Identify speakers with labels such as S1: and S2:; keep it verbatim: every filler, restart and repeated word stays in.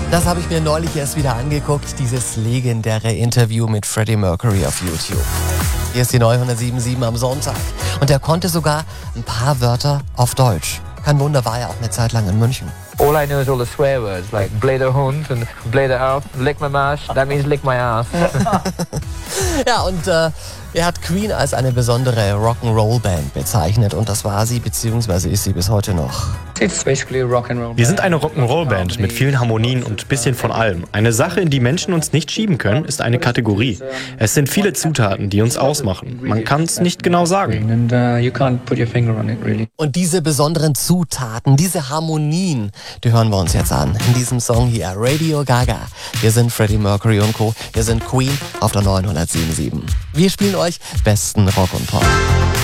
S1: Das habe ich mir neulich erst wieder angeguckt, dieses legendäre Interview mit Freddie Mercury auf YouTube. Hier ist die neue hundertsieben Komma sieben am Sonntag. Und er konnte sogar ein paar Wörter auf Deutsch. Kein Wunder, war er auch eine Zeit lang in München.
S2: All I know is all the swear words, like blöder Hund and blöder Arsch, lick my Marsch, that means lick my ass.
S1: Ja, und äh, er hat Queen als eine besondere Rock'n'Roll-Band bezeichnet und das war sie, beziehungsweise ist sie bis heute noch.
S2: It's basically a rock and roll.
S3: Wir sind eine Rock'n'Roll-Band mit vielen Harmonien und bisschen von allem. Eine Sache, in die Menschen uns nicht schieben können, ist eine Kategorie. Es sind viele Zutaten, die uns ausmachen. Man kann es nicht genau sagen.
S2: And uh, you can't put your finger on it, really.
S1: Und diese besonderen Zutaten, diese Harmonien, die hören wir uns jetzt an. In diesem Song hier, Radio Gaga. Wir sind Freddie Mercury und Co. Wir sind Queen auf der neuen hundertsieben Komma sieben. Wir spielen euch besten Rock und Pop.